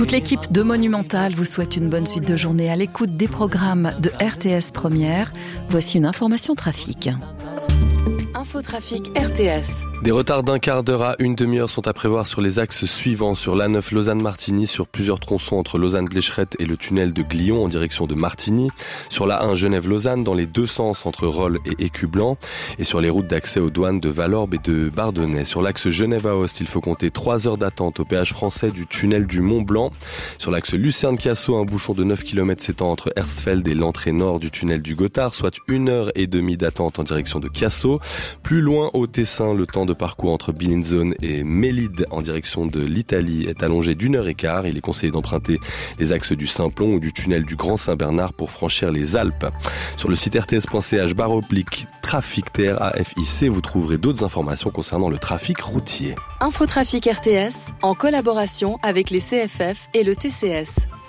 Toute l'équipe de Monumental vous souhaite une bonne suite de journée à l'écoute des programmes de RTS Première. Voici une information trafic. Infotrafic RTS. Des retards d'un quart d'heure à une demi-heure sont à prévoir sur les axes suivants. Sur l'A9 Lausanne-Martigny, sur plusieurs tronçons entre Lausanne-Blécherette et le tunnel de Glion en direction de Martigny. Sur l'A1 Genève-Lausanne dans les deux sens entre Rolle et Écublanc. Et sur les routes d'accès aux douanes de Valorbe et de Bardonnay. Sur l'axe Genève-Aoste, il faut compter 3 heures d'attente au péage français du tunnel du Mont-Blanc. Sur l'axe Lucerne-Cassau, un bouchon de 9 km s'étend entre Hersfeld et l'entrée nord du tunnel du Gothard, soit 1 heure et demie d'attente en direction de Cassau. Plus loin au Tessin, le temps de parcours entre Billinzone et Mélide en direction de l'Italie est allongé d'1 heure et quart. Il est conseillé d'emprunter les axes du Simplon ou du tunnel du Grand Saint-Bernard pour franchir les Alpes. Sur le site rts.ch/trafic TRAFIC, vous trouverez d'autres informations concernant le trafic routier. Infotrafic RTS en collaboration avec les CFF et le TCS.